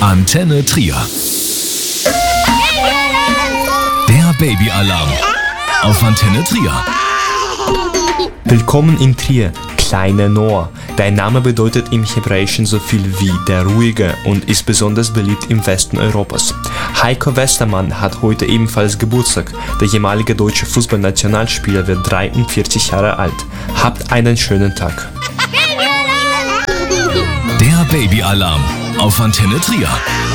Antenne Trier. Der Babyalarm auf Antenne Trier. Willkommen in Trier, kleiner Noah. Dein Name bedeutet im Hebräischen so viel wie der Ruhige und ist besonders beliebt im Westen Europas. Heiko Westermann hat heute ebenfalls Geburtstag. Der ehemalige deutsche Fußballnationalspieler wird 43 Jahre alt. Habt einen schönen Tag. Der Babyalarm auf Antenne Trier.